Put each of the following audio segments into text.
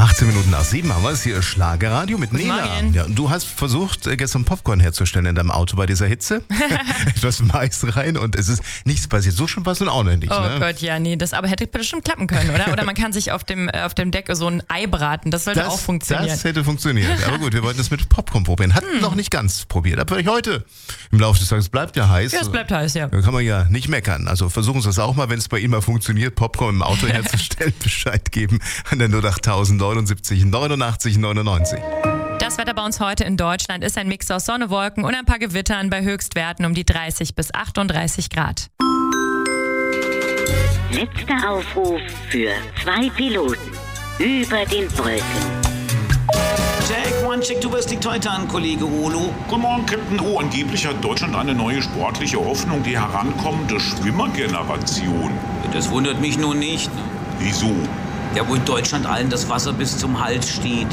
18 Minuten nach 7 haben wir es hier, Schlagerradio mit Nela. Ja, du hast versucht, gestern Popcorn herzustellen in deinem Auto bei dieser Hitze. Etwas Mais rein und es ist nichts passiert. So schon war es nun auch noch nicht. Oh ne? Gott, ja, nee, das aber hätte bestimmt klappen können, oder? Oder man kann sich auf dem Deck so ein Ei braten. Das sollte auch funktionieren. Das hätte funktioniert. Aber gut, wir wollten es mit Popcorn probieren. Hatten noch nicht ganz probiert. Aber vielleicht heute im Laufe des Tages bleibt ja heiß. Ja, es bleibt heiß, ja. Da kann man ja nicht meckern. Also versuchen Sie es auch mal, wenn es bei Ihnen mal funktioniert, Popcorn im Auto herzustellen, Bescheid geben an der 08079 89 99. Das Wetter bei uns heute in Deutschland ist ein Mix aus Sonne, Wolken und ein paar Gewittern bei Höchstwerten um die 30 bis 38 Grad. Letzter Aufruf für 2 Piloten über den Brücken. Jack, one check, du wirst die heute an, Kollege Olo. Guten Morgen, Captain O. Angeblich hat Deutschland eine neue sportliche Hoffnung, die herankommende Schwimmergeneration. Das wundert mich nun nicht. Wieso? Ja, wo in Deutschland allen das Wasser bis zum Hals steht.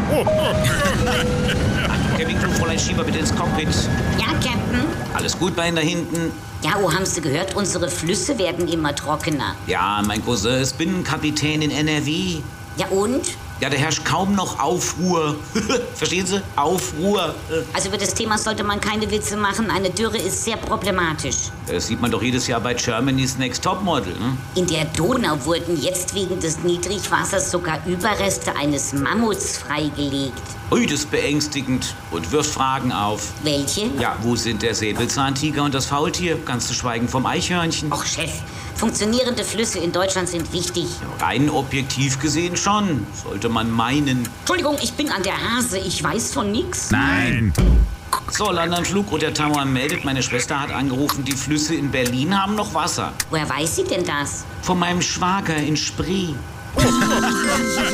Kevin, du Fräulein Schieber, bitte ins Cockpit. Ja, Captain? Alles gut bei Ihnen da hinten? Ja, haben Sie gehört, unsere Flüsse werden immer trockener. Ja, mein Cousin ist Binnenkapitän in NRW. Ja, und? Ja, da herrscht kaum noch Aufruhr. Verstehen Sie? Aufruhr. Also über das Thema sollte man keine Witze machen. Eine Dürre ist sehr problematisch. Das sieht man doch jedes Jahr bei Germany's Next Topmodel. Ne? In der Donau wurden jetzt wegen des Niedrigwassers sogar Überreste eines Mammuts freigelegt. Ui, das ist beängstigend und wirft Fragen auf. Welche? Ja, wo sind der Säbelzahntiger und das Faultier? Ganz zu schweigen vom Eichhörnchen. Och, Chef, funktionierende Flüsse in Deutschland sind wichtig. Rein objektiv gesehen schon, sollte man meinen. Entschuldigung, ich bin an der Hase, ich weiß von nix. Nein. So, London-Flug, der Tower meldet, meine Schwester hat angerufen, die Flüsse in Berlin haben noch Wasser. Woher weiß sie denn das? Von meinem Schwager in Spree.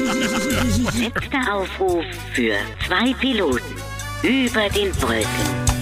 Letzter Aufruf für 2 Piloten über den Brücken.